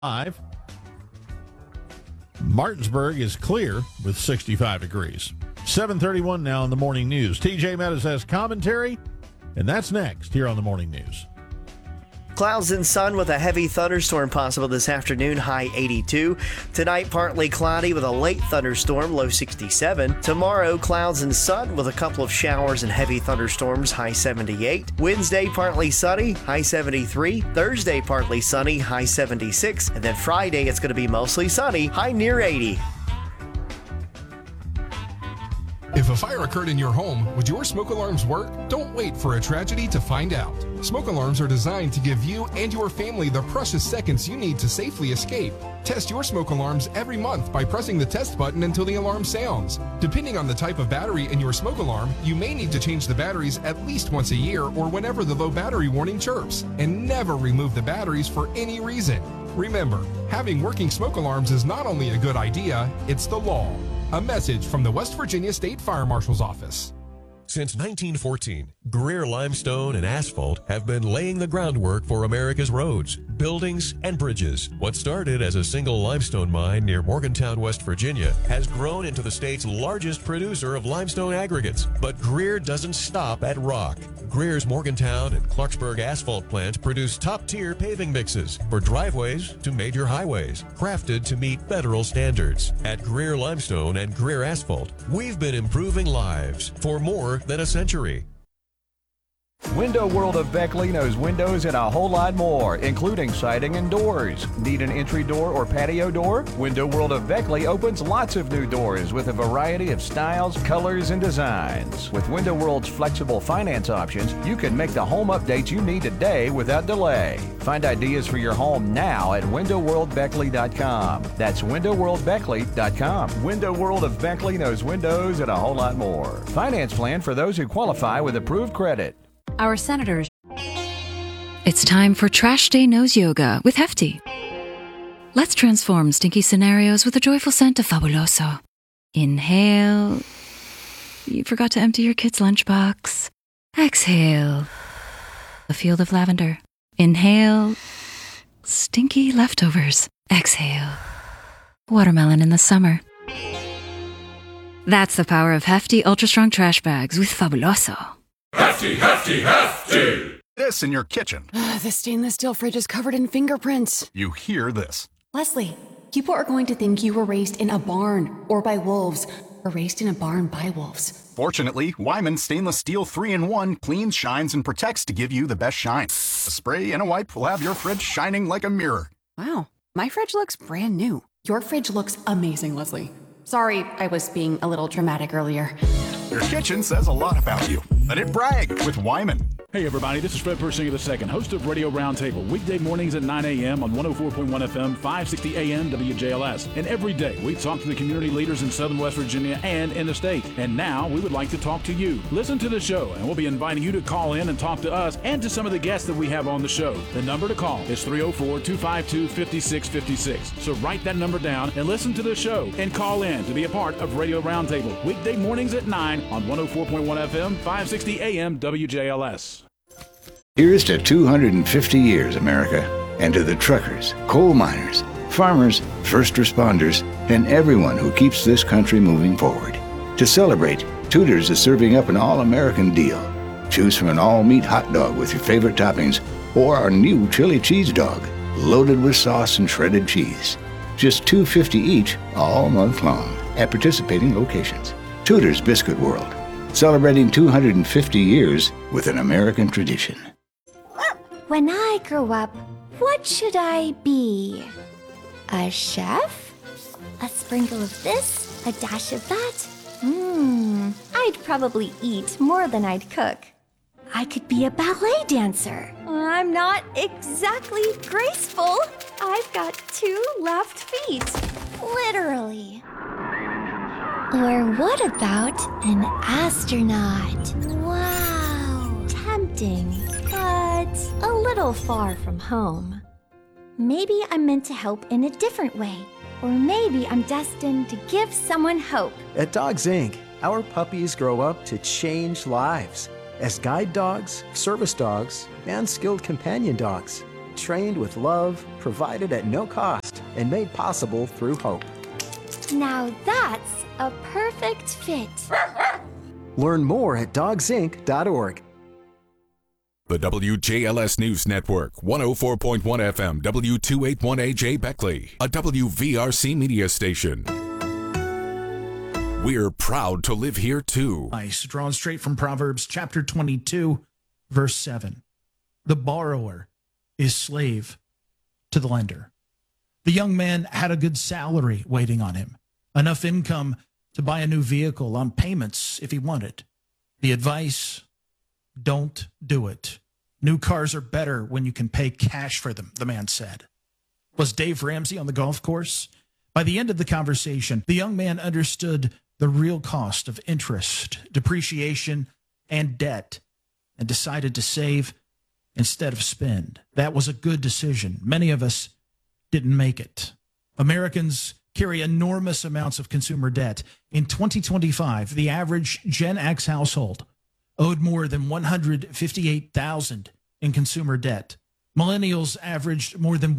5. Martinsburg is clear with 65 degrees. 7:31 now in the morning news. TJ Meadows has commentary, and that's next here on the morning news. Clouds and sun with a heavy thunderstorm possible this afternoon, high 82. Tonight, partly cloudy with a late thunderstorm, low 67. Tomorrow, clouds and sun with a couple of showers and heavy thunderstorms, high 78. Wednesday, partly sunny, high 73. Thursday, partly sunny, high 76. And then Friday, it's going to be mostly sunny, high near 80. If a fire occurred in your home, would your smoke alarms work? Don't wait for a tragedy to find out. Smoke alarms are designed to give you and your family the precious seconds you need to safely escape. Test your smoke alarms every month by pressing the test button until the alarm sounds. Depending on the type of battery in your smoke alarm, you may need to change the batteries at least once a year or whenever the low battery warning chirps. And never remove the batteries for any reason. Remember, having working smoke alarms is not only a good idea, it's the law. A message from the West Virginia State Fire Marshal's Office. Since 1914, Greer Limestone and Asphalt have been laying the groundwork for America's roads, buildings, and bridges. What started as a single limestone mine near Morgantown, West Virginia, has grown into the state's largest producer of limestone aggregates. But Greer doesn't stop at rock. Greer's Morgantown and Clarksburg asphalt plants produce top-tier paving mixes for driveways to major highways, crafted to meet federal standards. At Greer Limestone and Greer Asphalt, we've been improving lives for more than a century. Window World of Beckley knows windows and a whole lot more, including siding and doors. Need an entry door or patio door? Window World of Beckley opens lots of new doors with a variety of styles, colors, and designs. With Window World's flexible finance options, you can make the home updates you need today without delay. Find ideas for your home now at windowworldbeckley.com. That's windowworldbeckley.com. Window World of Beckley knows windows and a whole lot more. Finance plan for those who qualify with approved credit. Our senators. It's time for Trash Day Nose Yoga with Hefty. Let's transform stinky scenarios with a joyful scent of Fabuloso. Inhale. You forgot to empty your kid's lunchbox. Exhale. A field of lavender. Inhale. Stinky leftovers. Exhale. Watermelon in the summer. That's the power of Hefty Ultra Strong Trash Bags with Fabuloso. Hefty, hefty, hefty! This in your kitchen. The stainless steel fridge is covered in fingerprints. You hear this. Leslie, people are going to think you were raised in a barn or by wolves, or raised in a barn by wolves. Fortunately, Wyman Stainless Steel 3-in-1 cleans, shines, and protects to give you the best shine. A spray and a wipe will have your fridge shining like a mirror. Wow, my fridge looks brand new. Your fridge looks amazing, Leslie. Sorry, I was being a little dramatic earlier. Your kitchen says a lot about you. Let it brag with Wyman. Hey everybody, this is Fred Persinger II, host of Radio Roundtable, weekday mornings at 9 a.m. on 104.1 FM, 560 AM WJLS. And every day we talk to the community leaders in Southern West Virginia and in the state. And now we would like to talk to you. Listen to the show, and we'll be inviting you to call in and talk to us and to some of the guests that we have on the show. The number to call is 304-252-5656. So write that number down and listen to the show and call in to be a part of Radio Roundtable, weekday mornings at 9 on 104.1 FM, 560 AM WJLS. Here's to 250 years, America, and to the truckers, coal miners, farmers, first responders, and everyone who keeps this country moving forward. To celebrate, Tudor's is serving up an all-American deal. Choose from an all-meat hot dog with your favorite toppings or our new chili cheese dog, loaded with sauce and shredded cheese. Just $2.50 each all month long at participating locations. Tudor's Biscuit World, celebrating 250 years with an American tradition. When I grow up, what should I be? A chef? A sprinkle of this, a dash of that? I'd probably eat more than I'd cook. I could be a ballet dancer. I'm not exactly graceful. I've got 2 left feet. Literally. Or what about an astronaut? Wow. Tempting, but a little far from home. Maybe I'm meant to help in a different way. Or maybe I'm destined to give someone hope. At Dogs Inc., our puppies grow up to change lives as guide dogs, service dogs, and skilled companion dogs. trained with love, provided at no cost, and made possible through hope. Now that's a perfect fit. Learn more at dogsinc.org. The WJLS News Network, 104.1 FM, W281AJ Beckley, a WVRC media station. We're proud to live here, too. Nice. Drawn straight from Proverbs chapter 22, verse 7. The borrower is slave to the lender. The young man had a good salary waiting on him, enough income to buy a new vehicle on payments if he wanted. The advice, don't do it. New cars are better when you can pay cash for them, the man said. Was Dave Ramsey on the golf course? By the end of the conversation, the young man understood the real cost of interest, depreciation, and debt, and decided to save instead of spend. That was a good decision. Many of us didn't make it. Americans carry enormous amounts of consumer debt. In 2025, the average Gen X household owed more than $158,000 in consumer debt. Millennials averaged more than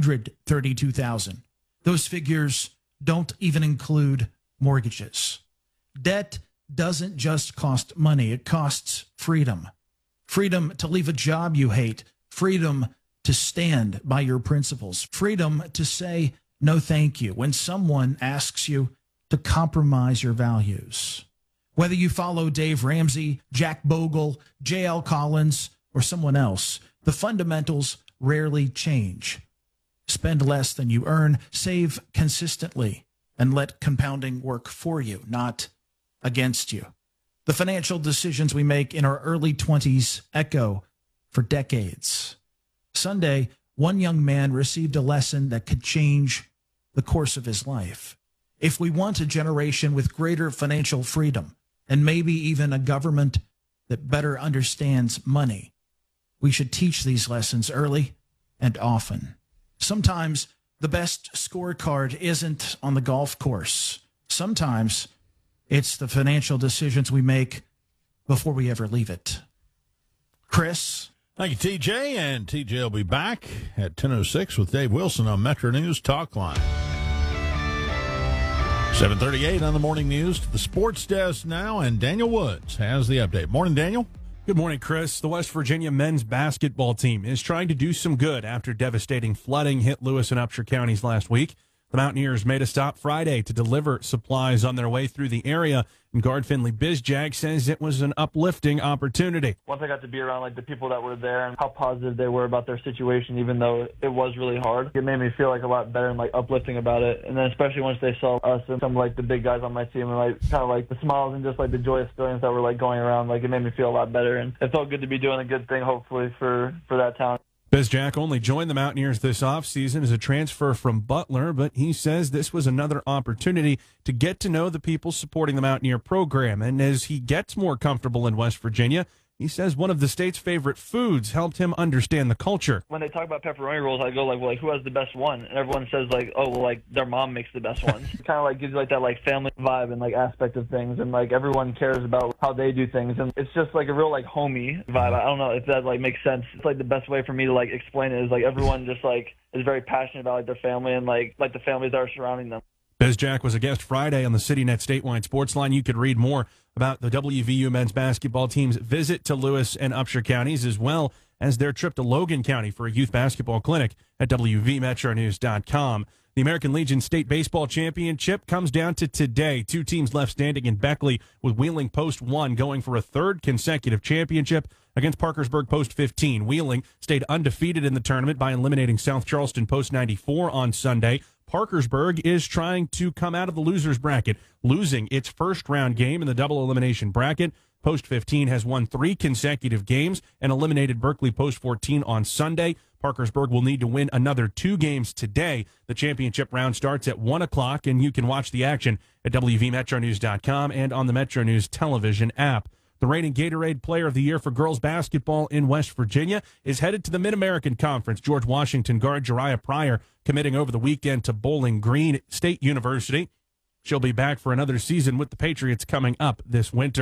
$132,000. Those figures don't even include mortgages. Debt doesn't just cost money, it costs freedom. Freedom to leave a job you hate, freedom to stand by your principles, freedom to say no thank you when someone asks you to compromise your values. Whether you follow Dave Ramsey, Jack Bogle, J.L. Collins, or someone else, the fundamentals rarely change. Spend less than you earn, save consistently, and let compounding work for you, not against you. The financial decisions we make in our early 20s echo for decades. Sunday, one young man received a lesson that could change the course of his life. If we want a generation with greater financial freedom, and maybe even a government that better understands money, we should teach these lessons early and often. Sometimes the best scorecard isn't on the golf course. Sometimes it's the financial decisions we make before we ever leave it. Chris? Thank you, TJ. And TJ will be back at 10:06 with Dave Wilson on Metro News Talk Line. 7:38 on the morning news to the sports desk now, and Daniel Woods has the update. Morning, Daniel. Good morning, Chris. The West Virginia men's basketball team is trying to do some good after devastating flooding hit Lewis and Upshur counties last week. The Mountaineers made a stop Friday to deliver supplies on their way through the area, and guard Finley Bizjag says it was an uplifting opportunity. Once I got to be around the people that were there and how positive they were about their situation, even though it was really hard, it made me feel a lot better and uplifting about it. And then especially once they saw us and some the big guys on my team and the smiles and just the joyous feelings that were going around, it made me feel a lot better, and it felt good to be doing a good thing hopefully for that town. Bizjag only joined the Mountaineers this offseason as a transfer from Butler, but he says this was another opportunity to get to know the people supporting the Mountaineer program. And as he gets more comfortable in West Virginia, he says one of the state's favorite foods helped him understand the culture. When they talk about pepperoni rolls, I go who has the best one? And everyone says their mom makes the best ones. It kind of gives you that family vibe and aspect of things, and everyone cares about how they do things, and it's just a real homey vibe. I don't know if that makes sense. It's the best way for me to explain it is everyone just is very passionate about their family and the families that are surrounding them. Bizjag was a guest Friday on the CityNet Statewide Sports Line. You could read more about the WVU men's basketball team's visit to Lewis and Upshur counties, as well as their trip to Logan County for a youth basketball clinic at WVMetroNews.com. The American Legion State Baseball Championship comes down to today. Two teams left standing in Beckley, with Wheeling Post 1 going for a third consecutive championship against Parkersburg Post 15. Wheeling stayed undefeated in the tournament by eliminating South Charleston Post 94 on Sunday. Parkersburg is trying to come out of the loser's bracket, losing its first round game in the double elimination bracket. Post 15 has won 3 consecutive games and eliminated Berkeley Post 14 on Sunday. Parkersburg will need to win another 2 games today. The championship round starts at 1 o'clock, and you can watch the action at WVMetroNews.com and on the Metro News television app. The reigning Gatorade Player of the Year for girls basketball in West Virginia is headed to the Mid-American Conference. George Washington guard Jariah Pryor committing over the weekend to Bowling Green State University. She'll be back for another season with the Patriots coming up this winter.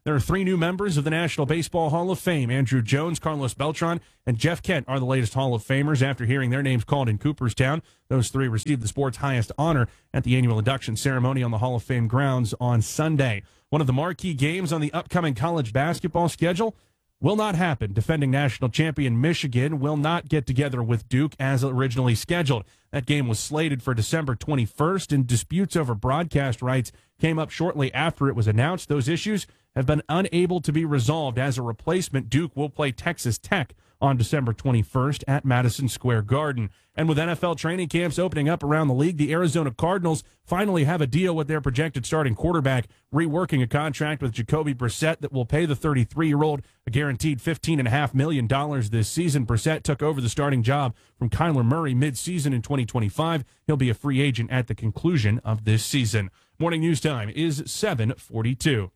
There are 3 new members of the National Baseball Hall of Fame. Andrew Jones, Carlos Beltran, and Jeff Kent are the latest Hall of Famers after hearing their names called in Cooperstown. Those 3 received the sport's highest honor at the annual induction ceremony on the Hall of Fame grounds on Sunday. One of the marquee games on the upcoming college basketball schedule will not happen. Defending national champion Michigan will not get together with Duke as originally scheduled. That game was slated for December 21st, and disputes over broadcast rights came up shortly after it was announced. Those issues have been unable to be resolved. As a replacement, Duke will play Texas Tech on December 21st at Madison Square Garden. And with NFL training camps opening up around the league, the Arizona Cardinals finally have a deal with their projected starting quarterback, reworking a contract with Jacoby Brissett that will pay the 33-year-old a guaranteed $15.5 million this season. Brissett took over the starting job from Kyler Murray mid-season in 2025. He'll be a free agent at the conclusion of this season. Morning news time is 7:42.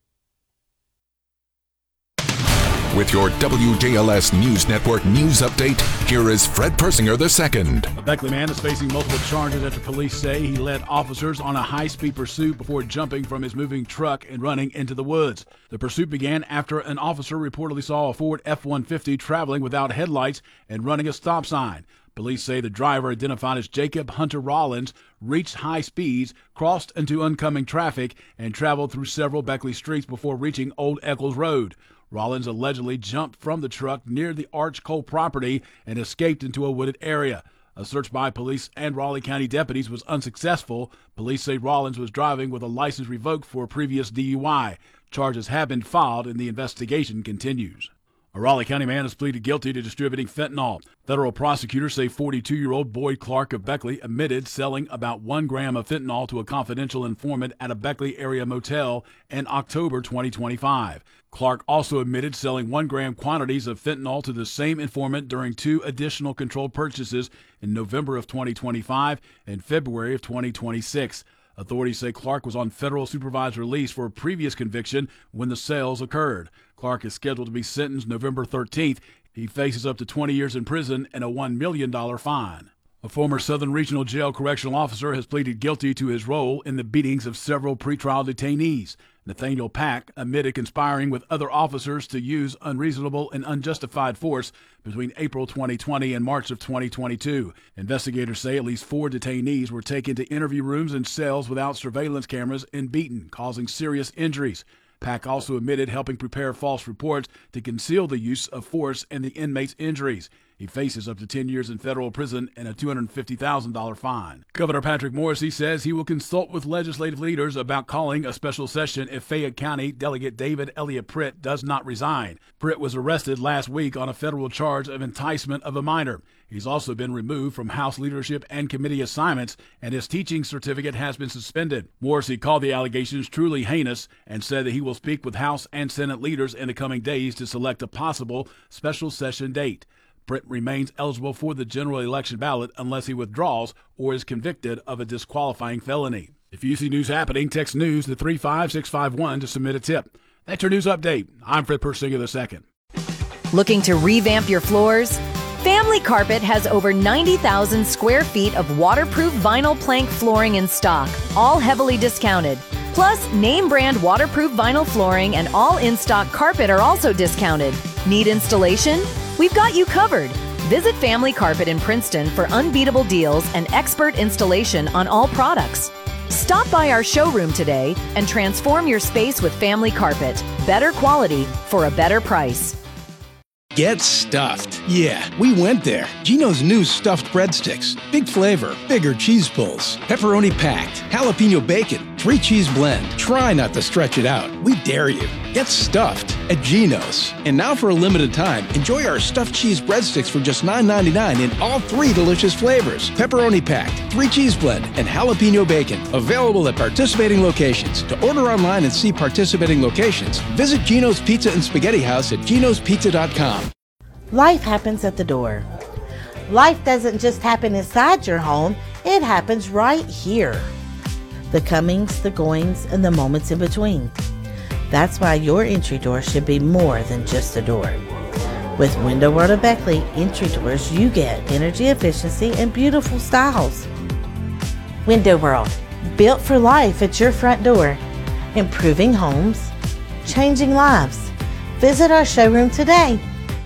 With your WJLS News Network news update, here is Fred Persinger II. A Beckley man is facing multiple charges after police say he led officers on a high-speed pursuit before jumping from his moving truck and running into the woods. The pursuit began after an officer reportedly saw a Ford F-150 traveling without headlights and running a stop sign. Police say the driver, identified as Jacob Hunter Rollins, reached high speeds, crossed into oncoming traffic, and traveled through several Beckley streets before reaching Old Eccles Road. Rollins allegedly jumped from the truck near the Arch Coal property and escaped into a wooded area. A search by police and Raleigh County deputies was unsuccessful. Police say Rollins was driving with a license revoked for a previous DUI. Charges have been filed and the investigation continues. A Raleigh County man has pleaded guilty to distributing fentanyl. Federal prosecutors say 42-year-old Boyd Clark of Beckley admitted selling about 1 gram of fentanyl to a confidential informant at a Beckley area motel in October 2025. Clark also admitted selling 1 gram quantities of fentanyl to the same informant during 2 additional controlled purchases in November of 2025 and February of 2026. Authorities say Clark was on federal supervised release for a previous conviction when the sales occurred. Clark is scheduled to be sentenced November 13th. He faces up to 20 years in prison and a $1 million fine. A former Southern Regional Jail correctional officer has pleaded guilty to his role in the beatings of several pretrial detainees. Nathaniel Pack admitted conspiring with other officers to use unreasonable and unjustified force between April 2020 and March of 2022. Investigators say at least 4 detainees were taken to interview rooms and cells without surveillance cameras and beaten, causing serious injuries. Pack also admitted helping prepare false reports to conceal the use of force and the inmates' injuries. He faces up to 10 years in federal prison and a $250,000 fine. Governor Patrick Morrisey says he will consult with legislative leaders about calling a special session if Fayette County Delegate David Elliott Pritt does not resign. Pritt was arrested last week on a federal charge of enticement of a minor. He's also been removed from House leadership and committee assignments, and his teaching certificate has been suspended. Morrisey called the allegations truly heinous and said that he will speak with House and Senate leaders in the coming days to select a possible special session date. Pritt remains eligible for the general election ballot unless he withdraws or is convicted of a disqualifying felony. If you see news happening, text news to 35651 to submit a tip. That's your news update. I'm Fred Persinger II. Looking to revamp your floors? Family Carpet has over 90,000 square feet of waterproof vinyl plank flooring in stock, all heavily discounted. Plus, name brand waterproof vinyl flooring and all in-stock carpet are also discounted. Need installation? We've got you covered. Visit Family Carpet in Princeton for unbeatable deals and expert installation on all products. Stop by our showroom today and transform your space with Family Carpet. Better quality for a better price. Get stuffed. Yeah, we went there. Gino's new stuffed breadsticks. Big flavor, bigger cheese pulls, pepperoni packed, jalapeno bacon, 3 cheese blend. Try not to stretch it out. We dare you. Get stuffed at Gino's. And now for a limited time, enjoy our stuffed cheese breadsticks for just $9.99 in all 3 delicious flavors. Pepperoni packed, 3 cheese blend, and jalapeno bacon. Available at participating locations. To order online and see participating locations, visit Gino's Pizza and Spaghetti House at ginospizza.com. Life happens at the door. Life doesn't just happen inside your home, it happens right here. The comings, the goings, and the moments in between. That's why your entry door should be more than just a door. With Window World of Beckley entry doors, you get energy efficiency and beautiful styles. Window World, built for life at your front door. Improving homes, changing lives. Visit our showroom today.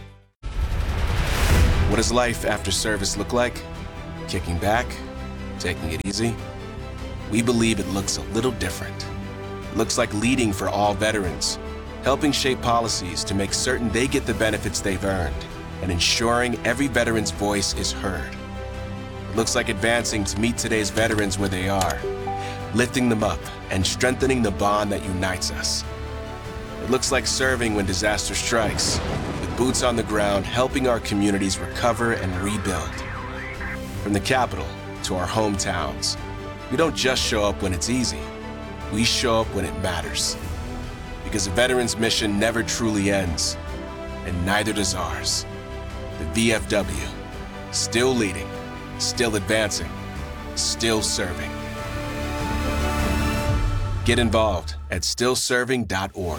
What does life after service look like? Kicking back? Taking it easy? We believe it looks a little different. It looks like leading for all veterans, helping shape policies to make certain they get the benefits they've earned, and ensuring every veteran's voice is heard. It looks like advancing to meet today's veterans where they are, lifting them up and strengthening the bond that unites us. It looks like serving when disaster strikes, with boots on the ground helping our communities recover and rebuild. From the capital to our hometowns, we don't just show up when it's easy, we show up when it matters. Because a veteran's mission never truly ends, and neither does ours. The VFW, still leading, still advancing, still serving. Get involved at stillserving.org.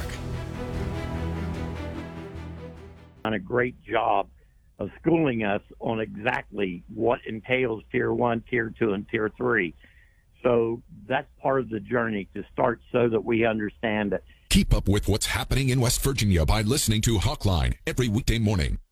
Done a great job of schooling us on exactly what entails Tier 1, Tier 2, and Tier 3. So that's part of the journey to start so that we understand it. Keep up with what's happening in West Virginia by listening to Hawkline every weekday morning